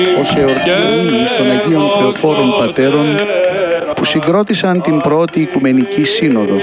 ως εορτή μνήμης των Αγίων Θεοφόρων Πατέρων που συγκρότησαν την πρώτη Οικουμενική Σύνοδο.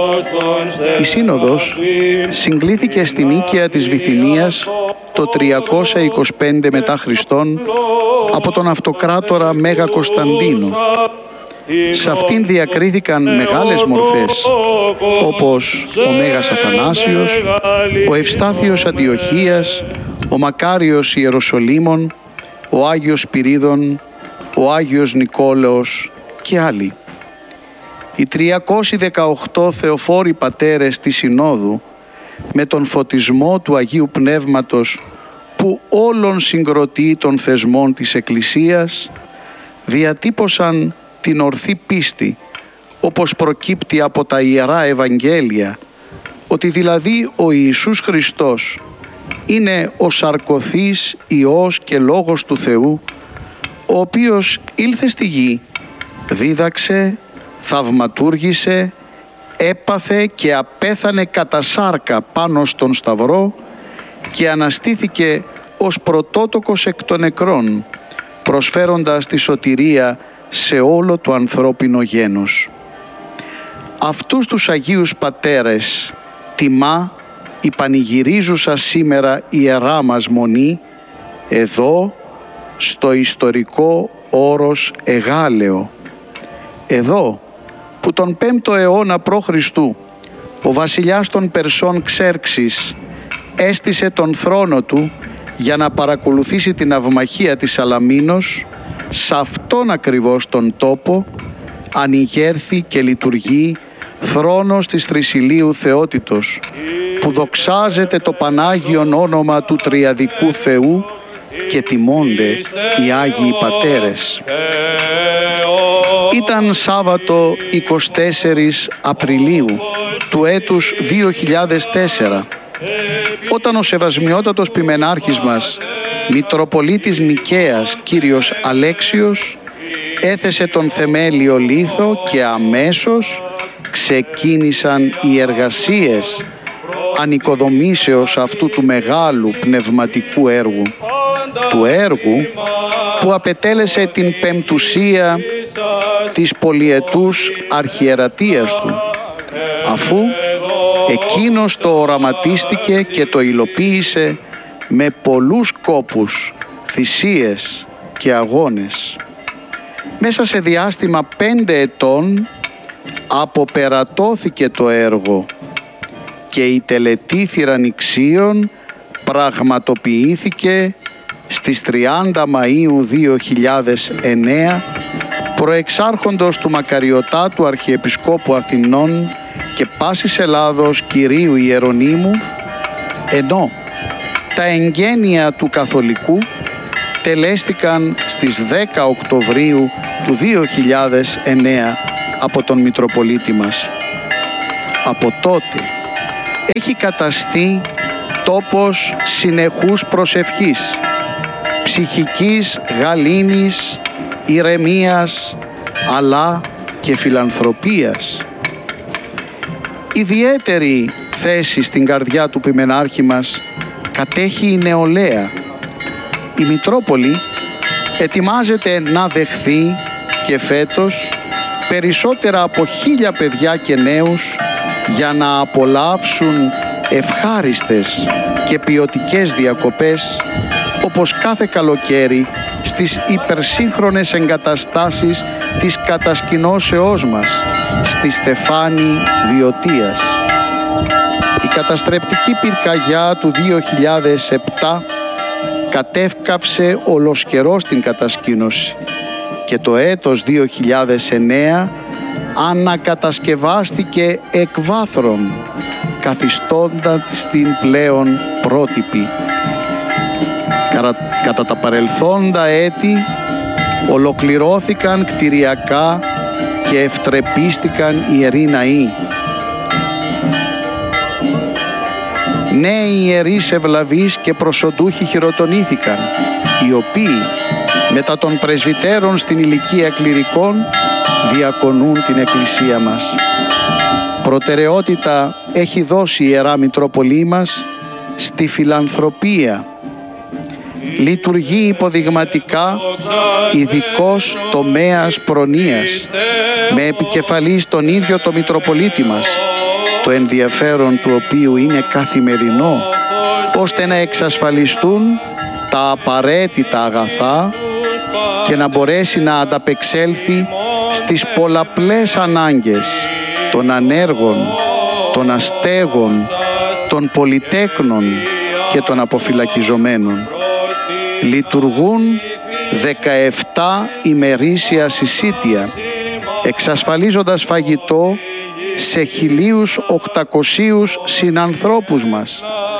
Η Σύνοδος συγκλήθηκε στην Νίκαια της Βυθινίας το 325 μετά Χριστόν από τον Αυτοκράτορα Μέγα Κωνσταντίνο. Σε αυτήν διακρίθηκαν μεγάλες μορφές όπως ο Μέγας Αθανάσιος, ο Ευστάθιος Αντιοχίας, ο Μακάριος Ιεροσολύμων, ο Άγιος Σπυρίδων, ο Άγιος Νικόλαος και άλλοι. Οι 318 Θεοφόροι Πατέρες της Συνόδου με τον φωτισμό του Αγίου Πνεύματος που όλων συγκροτεί των θεσμών της Εκκλησίας διατύπωσαν την ορθή πίστη όπως προκύπτει από τα Ιερά Ευαγγέλια, ότι δηλαδή ο Ιησούς Χριστός είναι ο σαρκωθής Υιός και Λόγος του Θεού, ο οποίος ήλθε στη γη, δίδαξε, θαυματούργησε, έπαθε και απέθανε κατά σάρκα πάνω στον Σταυρό και αναστήθηκε ως πρωτότοκος εκ των νεκρών, προσφέροντας τη σωτηρία σε όλο το ανθρώπινο γένος. Αυτούς τους Αγίους Πατέρες τιμά η πανηγυρίζουσα σήμερα Ιερά μας Μονή εδώ στο ιστορικό όρος Εγάλεο. Εδώ που τον 5ο αιώνα π.Χ. ο βασιλιάς των Περσών Ξέρξης έστησε τον θρόνο του για να παρακολουθήσει την αυμαχία της Σαλαμίνος, σε αυτόν ακριβώς τον τόπο ανοιγέρθη και λειτουργεί θρόνος της Τρισηλίου Θεότητος, που δοξάζεται το Πανάγιον όνομα του Τριαδικού Θεού και τιμώνται οι Άγιοι Πατέρες. Ήταν Σάββατο 24 Απριλίου του έτους 2004, όταν ο Σεβασμιότατος Ποιμενάρχης μας, Μητροπολίτης Νικαίας Κύριος Αλέξιος, έθεσε τον θεμέλιο λίθο και αμέσως ξεκίνησαν οι εργασίες ανοικοδομήσεως αυτού του μεγάλου πνευματικού έργου, του έργου που απετέλεσε την πεμπτουσία της πολυετούς αρχιερατείας του, αφού εκείνος το οραματίστηκε και το υλοποίησε με πολλούς κόπους, θυσίες και αγώνες. Μέσα σε διάστημα 5 ετών αποπερατώθηκε το έργο και η τελετή θυραννηξίων πραγματοποιήθηκε στις 30 Μαΐου 2009 προεξάρχοντος του Μακαριωτάτου Αρχιεπισκόπου Αθηνών και πάσης Ελλάδος Κυρίου Ιερονύμου, ενώ τα εγγένεια του Καθολικού τελέστηκαν στις 10 Οκτωβρίου του 2009 από τον Μητροπολίτη μας. Από τότε έχει καταστεί τόπος συνεχούς προσευχής, ψυχικής γαλήνης, ηρεμίας, αλλά και φιλανθρωπίας. Ιδιαίτερη θέση στην καρδιά του Ποιμενάρχη μας κατέχει η νεολαία. Η Μητρόπολη ετοιμάζεται να δεχθεί και φέτος περισσότερα από 1000 παιδιά και νέους για να απολαύσουν ευχάριστες και ποιοτικές διακοπές όπως κάθε καλοκαίρι στις υπερσύγχρονες εγκαταστάσεις της κατασκηνώσεώς μας στη Στεφάνη Βιωτίας. Η καταστρεπτική πυρκαγιά του 2007 κατεύκαυσε ολοσκερός την κατασκήνωση και το έτος 2009 ανακατασκευάστηκε εκ βάθρων, καθιστώντας την πλέον πρότυπη. Κατά τα παρελθόντα έτη ολοκληρώθηκαν κτηριακά και ευτρεπίστηκαν ιεροί ναοί. Νέοι ιερείς ευλαβείς και προσοντούχοι χειροτονήθηκαν, οι οποίοι μετά των πρεσβυτέρων στην ηλικία κληρικών διακονούν την Εκκλησία μας. Προτεραιότητα έχει δώσει η Ιερά Μητρόπολή μας στη φιλανθρωπία. λειτουργεί υποδειγματικά ειδικός τομέας προνοίας, με επικεφαλής τον ίδιο το Μητροπολίτη μας, το ενδιαφέρον του οποίου είναι καθημερινό, ώστε να εξασφαλιστούν τα απαραίτητα αγαθά και να μπορέσει να ανταπεξέλθει στις πολλαπλές ανάγκες των ανέργων, των αστέγων, των πολυτέκνων και των αποφυλακιζομένων. Λειτουργούν 17 ημερήσια συσίτια, εξασφαλίζοντας φαγητό σε 1.800 συνανθρώπους μας.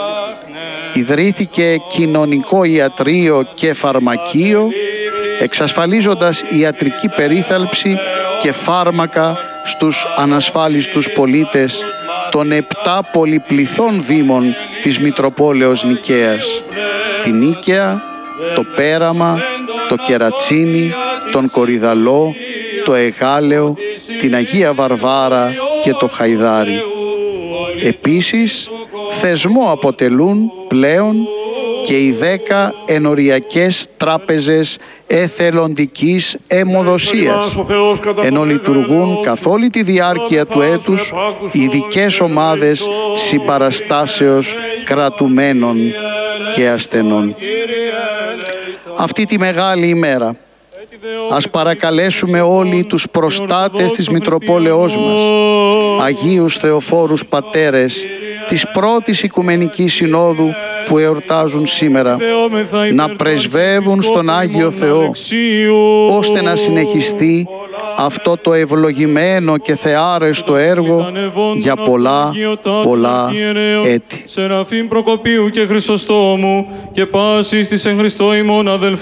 Ιδρύθηκε κοινωνικό ιατρείο και φαρμακείο, εξασφαλίζοντας ιατρική περίθαλψη και φάρμακα στους ανασφάλιστους πολίτες των 7 πολυπληθών δήμων της Μητροπόλεως Νικαίας: τη Νίκαια, το Πέραμα, το Κερατσίνι, τον Κορυδαλό, το Εγάλεο, την Αγία Βαρβάρα και το Χαϊδάρι. Επίσης, θεσμό αποτελούν πλέον και οι 10 ενοριακές τράπεζες εθελοντικής αιμοδοσίας, ενώ λειτουργούν καθ' όλη τη διάρκεια του έτους ειδικές ομάδες συμπαραστάσεως κρατουμένων και ασθενών. Αυτή τη μεγάλη ημέρα ας παρακαλέσουμε όλοι τους προστάτες της Μητροπόλεως μας, Αγίους Θεοφόρους Πατέρες της πρώτης Οικουμενικής Συνόδου που εορτάζουν σήμερα, να πρεσβεύουν στον Άγιο Θεό, ώστε να συνεχιστεί αυτό το ευλογημένο και θεάρεστο έργο για πολλά έτη. Σεραφείμ Προκοπίου και Χρυσοστόμου και πάσης της εν Χριστώ ημών αδελφών